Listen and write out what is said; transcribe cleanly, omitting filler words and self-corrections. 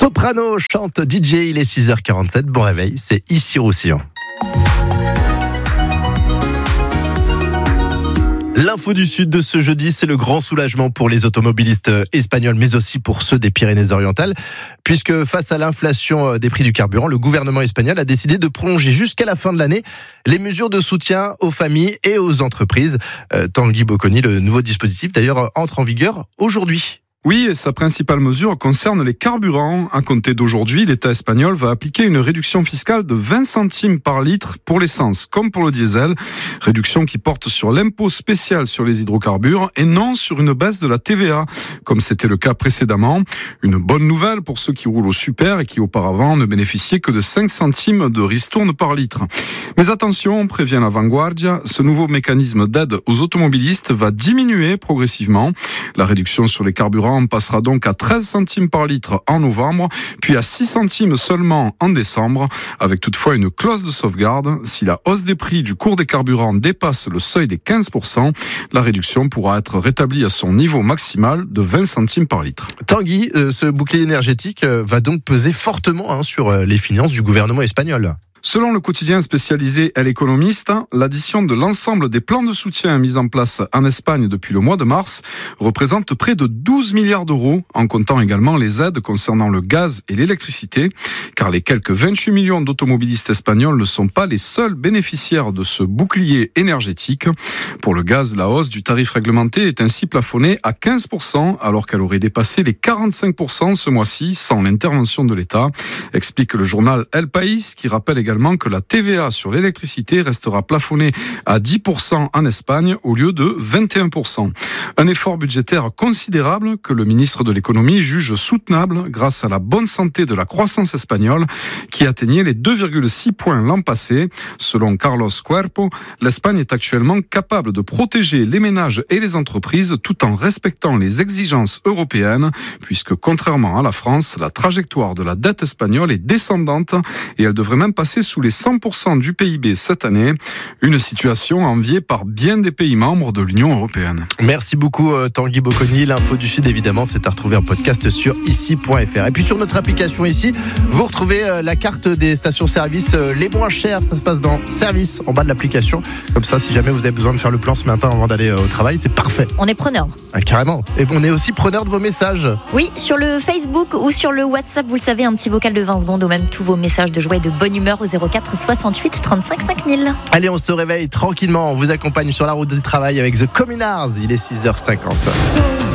Soprano chante DJ, il est 6h47, bon réveil, c'est ici Roussillon. L'info du Sud de ce jeudi, c'est le grand soulagement pour les automobilistes espagnols, mais aussi pour ceux des Pyrénées-Orientales, puisque face à l'inflation des prix du carburant, le gouvernement espagnol a décidé de prolonger jusqu'à la fin de l'année les mesures de soutien aux familles et aux entreprises. Tanguy Bocconi, le nouveau dispositif d'ailleurs entre en vigueur aujourd'hui. Oui, et sa principale mesure concerne les carburants. À compter d'aujourd'hui, l'État espagnol va appliquer une réduction fiscale de 20 centimes par litre pour l'essence comme pour le diesel. Réduction qui porte sur l'impôt spécial sur les hydrocarbures et non sur une baisse de la TVA, comme c'était le cas précédemment. Une bonne nouvelle pour ceux qui roulent au super et qui auparavant ne bénéficiaient que de 5 centimes de ristourne par litre. Mais attention, prévient la Vanguardia, ce nouveau mécanisme d'aide aux automobilistes va diminuer progressivement. La réduction sur les carburants passera donc à 13 centimes par litre en novembre, puis à 6 centimes seulement en décembre, avec toutefois une clause de sauvegarde. Si la hausse des prix du cours des carburants dépasse le seuil des 15%, la réduction pourra être rétablie à son niveau maximal de 20 centimes par litre. Tanguy, ce bouclier énergétique va donc peser fortement sur les finances du gouvernement espagnol. Selon le quotidien spécialisé El Economista, l'addition de l'ensemble des plans de soutien mis en place en Espagne depuis le mois de mars représente près de 12 milliards d'euros, en comptant également les aides concernant le gaz et l'électricité, car les quelques 28 millions d'automobilistes espagnols ne sont pas les seuls bénéficiaires de ce bouclier énergétique. Pour le gaz, la hausse du tarif réglementé est ainsi plafonnée à 15%, alors qu'elle aurait dépassé les 45% ce mois-ci sans l'intervention de l'État, explique le journal El País, qui rappelle également que la TVA sur l'électricité restera plafonnée à 10% en Espagne au lieu de 21%. Un effort budgétaire considérable que le ministre de l'économie juge soutenable grâce à la bonne santé de la croissance espagnole qui atteignait les 2,6 points l'an passé. Selon Carlos Cuerpo, l'Espagne est actuellement capable de protéger les ménages et les entreprises tout en respectant les exigences européennes, puisque contrairement à la France, la trajectoire de la dette espagnole est descendante et elle devrait même passer sous les 100% du PIB cette année. Une situation enviée par bien des pays membres de l'Union européenne. Merci beaucoup Tanguy Bocconi. L'info du Sud, évidemment, c'est à retrouver en podcast sur ici.fr. Et puis sur notre application ici, vous retrouvez la carte des stations-service les moins chères. Ça se passe dans Service, en bas de l'application. Comme ça, si jamais vous avez besoin de faire le plan ce matin avant d'aller au travail, c'est parfait. On est preneur. Ah, carrément. Et on est aussi preneur de vos messages. Oui, sur le Facebook ou sur le WhatsApp, vous le savez, un petit vocal de 20 secondes ou même tous vos messages de joie et de bonne humeur au 04 68 35 5000. Allez, on se réveille tranquillement. On vous accompagne sur la route du travail avec The Communards. Il est 6h50.